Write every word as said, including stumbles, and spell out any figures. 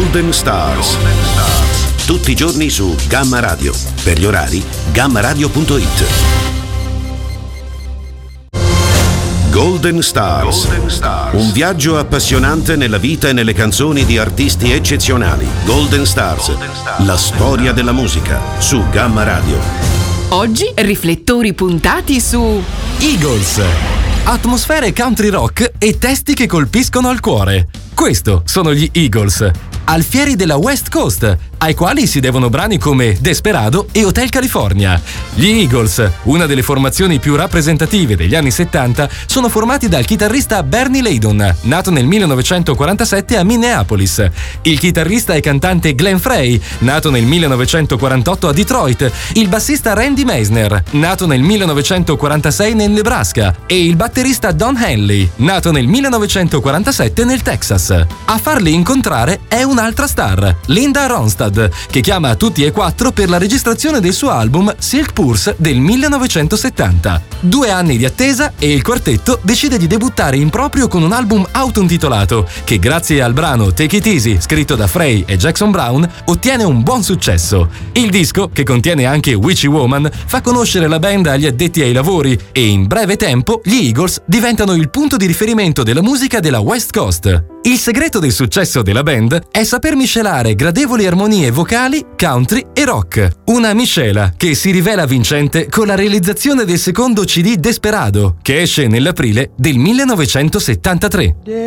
Golden Stars. Tutti i giorni su Gamma Radio. Per gli orari, gamma radio punto it. Golden Stars. Golden Stars. Un viaggio appassionante nella vita e nelle canzoni di artisti eccezionali. Golden Stars. Golden Stars. La storia della musica su Gamma Radio. Oggi riflettori puntati su Eagles. Atmosfere country rock e testi che colpiscono al cuore. Questo sono gli Eagles, alfieri della West Coast, ai quali si devono brani come Desperado e Hotel California. Gli Eagles, una delle formazioni più rappresentative degli anni settanta, sono formati dal chitarrista Bernie Leydon, nato nel millenovecentoquarantasette a Minneapolis, il chitarrista e cantante Glenn Frey, nato nel millenovecentoquarantotto a Detroit, il bassista Randy Meisner, nato nel millenovecentoquarantasei nel Nebraska, e il batterista Don Henley, nato nel millenovecentoquarantasette nel Texas. A farli incontrare è un'altra star, Linda Ronstadt, che chiama tutti e quattro per la registrazione del suo album Silk Purse del millenovecentosettanta. Due anni di attesa e il quartetto decide di debuttare in proprio con un album autointitolato che, grazie al brano Take It Easy, scritto da Frey e Jackson Browne, ottiene un buon successo. Il disco, che contiene anche Witchy Woman, fa conoscere la band agli addetti ai lavori e in breve tempo gli Eagles diventano il punto di riferimento della musica della West Coast. Il segreto del successo della band è saper miscelare gradevoli armonie vocali, country e rock. Una miscela che si rivela vincente con la realizzazione del secondo C D Desperado, che esce nell'aprile del millenovecentosettantatré.